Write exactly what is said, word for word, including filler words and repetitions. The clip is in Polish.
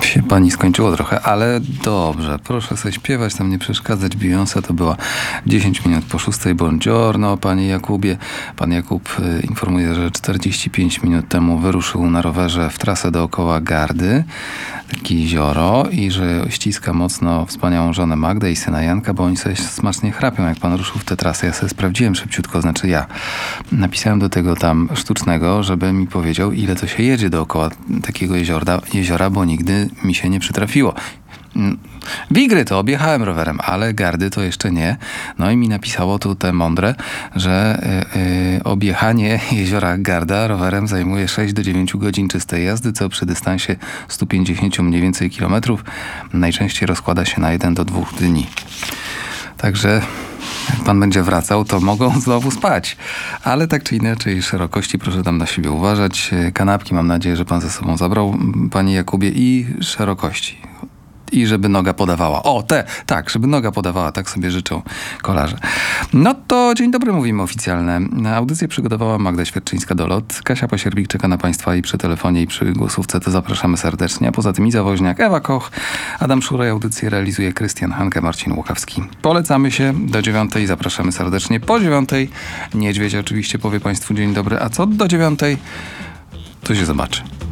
się pani skończyło trochę, ale dobrze. Proszę sobie śpiewać, tam nie przeszkadzać. Beyoncé to była dziesięć minut po szóstej. Buongiorno, panie Jakubie. Pan Jakub y, informuje, że czterdzieści pięć minut temu wyruszył na rowerze w trasę dookoła Gardy, takie jezioro, i że ściska mocno wspaniałą żonę Magdę i syna Janka, bo oni sobie smacznie chrapią, jak pan ruszył w tę trasę. Ja sobie sprawdziłem szybciutko, znaczy ja napisałem do tego tam sztucznego, żeby mi powiedział, ile to się jedzie dookoła takiego jeziora, jeziora, bo nigdy mi się nie przytrafiło. Wigry to objechałem rowerem, ale Gardy to jeszcze nie. No i mi napisało tu te mądre, że y, y, objechanie jeziora Garda rowerem zajmuje sześć do dziewięciu godzin czystej jazdy, co przy dystansie stu pięćdziesięciu mniej więcej kilometrów najczęściej rozkłada się na jeden do dwóch dni. Także jak pan będzie wracał, to mogą znowu spać. Ale tak czy inaczej, szerokości proszę tam na siebie uważać. Kanapki mam nadzieję, że pan ze sobą zabrał, panie Jakubie, i szerokości. I żeby noga podawała. O, te, tak, żeby noga podawała, tak sobie życzą kolarze. No to dzień dobry, mówimy oficjalne. Audycję przygotowała Magda Świerczyńska-Dolot. Kasia Pasierbik czeka na państwa i przy telefonie, i przy głosówce, to zapraszamy serdecznie. A poza tym Iza Woźniak, Ewa Koch, Adam Szuraj. Audycję realizuje Krystian Hanke, Marcin Łukawski. Polecamy się do dziewiątej, zapraszamy serdecznie. Po dziewiątej Niedźwiedź oczywiście powie państwu dzień dobry, a co do dziewiątej, to się zobaczy.